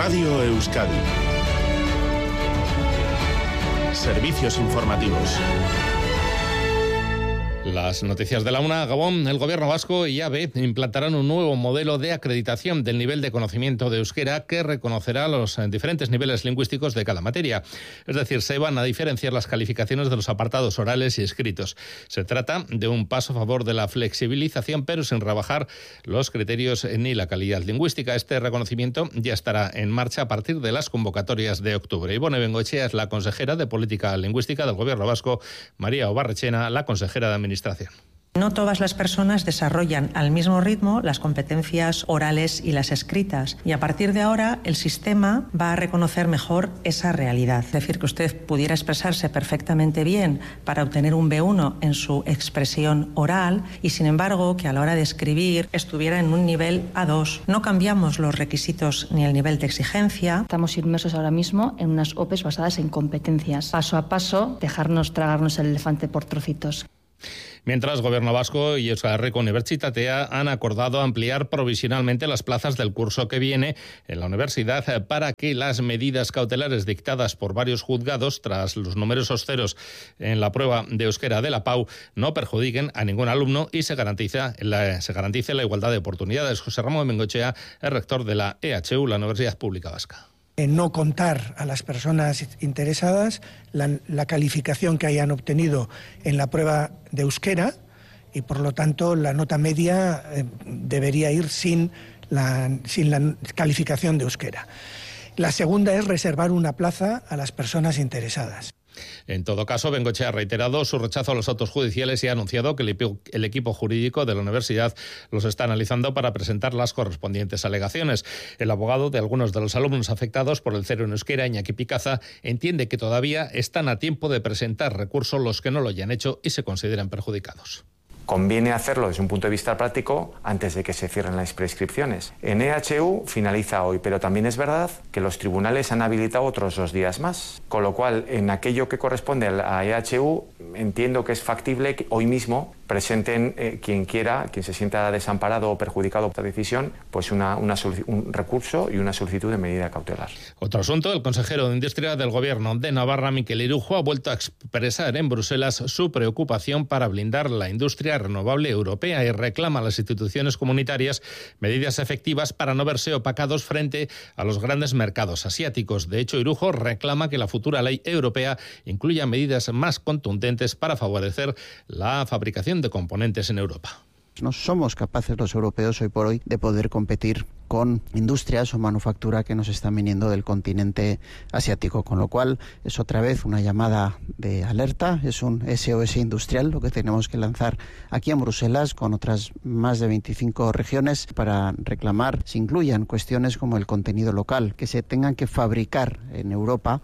Radio Euskadi. Servicios informativos. Las noticias de la una. Gabón, el gobierno vasco y AVE implantarán un nuevo modelo de acreditación del nivel de conocimiento de euskera que reconocerá los diferentes niveles lingüísticos de cada materia. Es decir, se van a diferenciar las calificaciones de los apartados orales y escritos. Se trata de un paso a favor de la flexibilización, pero sin rebajar los criterios ni la calidad lingüística. Este reconocimiento ya estará en marcha a partir de las convocatorias de octubre. Ivone Bengoechea es la consejera de Política Lingüística del gobierno vasco, María Obarrechena, la consejera de Administración. No todas las personas desarrollan al mismo ritmo las competencias orales y las escritas, y a partir de ahora el sistema va a reconocer mejor esa realidad. Es decir, que usted pudiera expresarse perfectamente bien para obtener un B1 en su expresión oral y, sin embargo, que a la hora de escribir estuviera en un nivel A2. No cambiamos los requisitos ni el nivel de exigencia. Estamos inmersos ahora mismo en unas OPEs basadas en competencias. Paso a paso, dejarnos tragarnos el elefante por trocitos. Mientras, Gobierno vasco y Euskal Herriko Unibertsitatea han acordado ampliar provisionalmente las plazas del curso que viene en la universidad para que las medidas cautelares dictadas por varios juzgados tras los numerosos ceros en la prueba de euskera de la PAU no perjudiquen a ningún alumno y se garantice la igualdad de oportunidades. José Ramón Bengoechea es rector de la EHU, la Universidad Pública Vasca. No contar a las personas interesadas la calificación que hayan obtenido en la prueba de euskera y, por lo tanto, la nota media debería ir sin la calificación de euskera. La segunda es reservar una plaza a las personas interesadas. En todo caso, Bengoechea ha reiterado su rechazo a los autos judiciales y ha anunciado que el equipo jurídico de la universidad los está analizando para presentar las correspondientes alegaciones. El abogado de algunos de los alumnos afectados por el cero en euskera, Iñaki Picaza, entiende que todavía están a tiempo de presentar recurso los que no lo hayan hecho y se consideran perjudicados. Conviene hacerlo desde un punto de vista práctico antes de que se cierren las prescripciones. En EHU finaliza hoy, pero también es verdad que los tribunales han habilitado otros 2 días más, con lo cual en aquello que corresponde a EHU entiendo que es factible que hoy mismo presenten quien quiera, quien se sienta desamparado o perjudicado por esta decisión, pues un recurso y una solicitud de medida cautelar. Otro asunto, el consejero de Industria del Gobierno de Navarra, Mikel Irujo, ha vuelto a expresar en Bruselas su preocupación para blindar la industria renovable europea y reclama a las instituciones comunitarias medidas efectivas para no verse opacados frente a los grandes mercados asiáticos. De hecho, Irujo reclama que la futura ley europea incluya medidas más contundentes para favorecer la fabricación de componentes en Europa. No somos capaces los europeos hoy por hoy de poder competir con industrias o manufactura que nos están viniendo del continente asiático, con lo cual es otra vez una llamada de alerta, es un SOS industrial lo que tenemos que lanzar aquí en Bruselas con otras más de 25 regiones para reclamar se incluyan cuestiones como el contenido local, que se tengan que fabricar en Europa.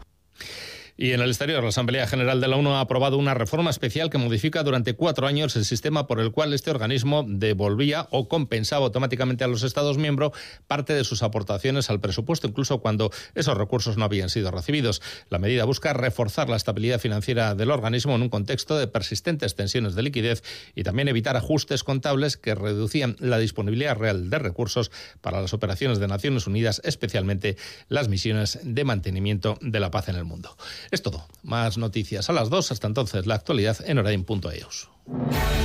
Y en el exterior, la Asamblea General de la ONU ha aprobado una reforma especial que modifica durante 4 años el sistema por el cual este organismo devolvía o compensaba automáticamente a los Estados miembros parte de sus aportaciones al presupuesto, incluso cuando esos recursos no habían sido recibidos. La medida busca reforzar la estabilidad financiera del organismo en un contexto de persistentes tensiones de liquidez y también evitar ajustes contables que reducían la disponibilidad real de recursos para las operaciones de Naciones Unidas, especialmente las misiones de mantenimiento de la paz en el mundo. Es todo. Más noticias a las 2. Hasta entonces, la actualidad en Orain.eus.